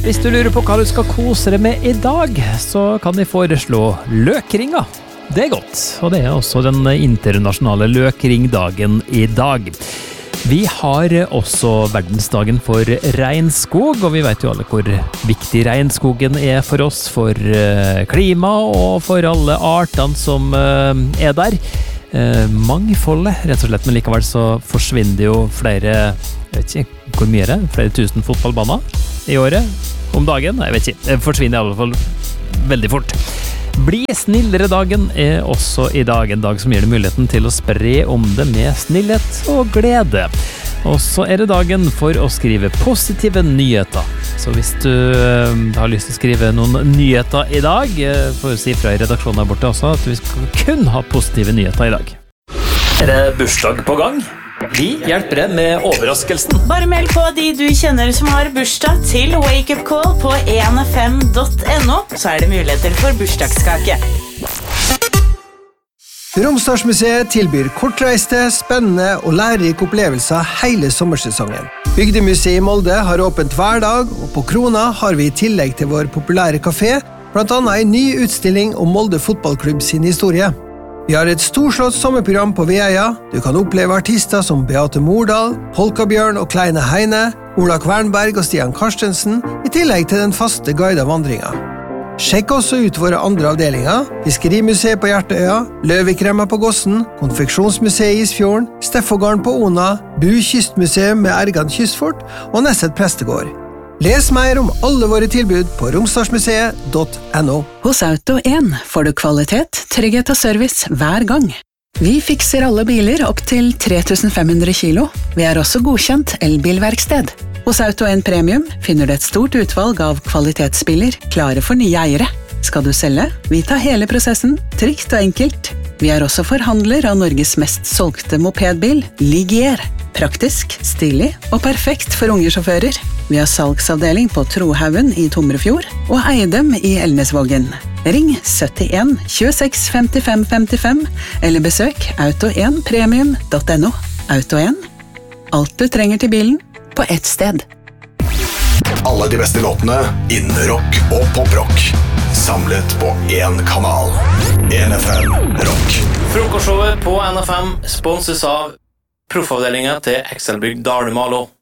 Hvis du lurer på hva du skal kose deg med i dag, så kan de foreslå løkringer. Det er godt, og det er også den internasjonale løkringdagen i dag. Vi har også verdensdagen for regnskog, og vi vet jo alle hvor viktig regnskogen er for oss, for klima og for alle artene som er der. Mangfoldet, rett og slett, men likevel så forsvinner det jo flere, jeg vet ikke hvor mye det er, flere tusen fotballbaner i året, om dagen, jeg vet ikke, det forsvinner i alle fall veldig fort. Bli snillere dagen er også i dag en dag som gir deg muligheten til å spre om det med snillhet og glede. Og så er det dagen for å skrive positive nyheter. Så hvis du har lyst til å skrive noen nyheter i dag, får du si fra i redaksjonen der borte også at vi skal kun ha positive nyheter i dag. Er det bursdag på gang? Vi hjelper deg med overraskelsen. Bare meld på de du kjenner som har bursdag til Wake Up Call på 15.no, så er det muligheter for bursdagskake. Romsdalsmuseet tilbyr kortreiste, spennende og lærerike opplevelser hele sommersesongen. Bygdemuseet i Molde har åpent hver dag, og på Krona har vi i tillegg til vår populære kafé, blant annet en ny utstilling om Molde fotballklubb sin historie. Vi har et storslått sommerprogram på Veia. Du kan oppleve artister som Beate Mordal, Polkabjørn og Kleine Heine, Ola Kvernberg og Stian Karstensen, i tillegg til den faste guidede vandringen. Sjekk også ut våre andre avdelinger: Fiskerimuseet på Hjertøya, Løvikremma på Gossen, Konfeksjonsmuseet i Isfjorden, Steffogården på Ona, Bu Kystmuseum med Ergan Kystfort og Nesset Prestegård. Les mer om alle våre tilbud på romsdalsmuseet.no. Hos Auto1 får du kvalitet, trygghet og service hver gang. Vi fikser alle biler opp til 3500 kilo. Vi er også godkjent elbilverksted. Hos Auto1 Premium finner du et stort utvalg av kvalitetsbiler klare for nye eiere. Skal du selge? Vi tar hele prosessen, trygt og enkelt. Vi er også forhandler av Norges mest solgte mopedbil, Ligier. Praktisk, stilig og perfekt for unge sjåfører. Vi har salgsavdeling på Trohaugen i Tomrefjord og Eidem i Elnesvågen. Ring 71 26 55 55 eller besøk auto1premium.no. Auto1. Alt du trenger til bilen på ett sted. Alle de beste låtene innen rock og poprock. Samlet på én kanal. NFM Rock. Frokostshowet på NFM sponses av Proffavdelingen til Excelbygg Dalmalo.